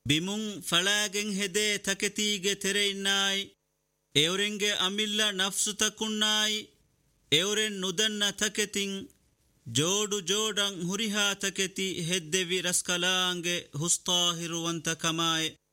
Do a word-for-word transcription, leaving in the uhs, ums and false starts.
ಬಿಮುಂ ಫಳಾಗೆಂ ಹೆದೆ ತಕೆತೀಗೆ ತೆರೆಯಿನ್ನಾಯಿ ಎವರೆಂಗೆ ಅಮಿಲ್ಲ ನಫ್ಸು ತಕುನ್ನಾಯಿ ಎವರೆನ್ ನುದನ್ನ ತಕೆತಿಂ ಜೋಡು ಜೋಡಂ ಹುರಿಹಾ ತಕೆತಿ ಹೆದ್ದೆವಿ ರಸ್ಕಲಾಂಗೆ ಹುಸ್ತಾಹಿರುವಂತ ಕಮಾಯೆ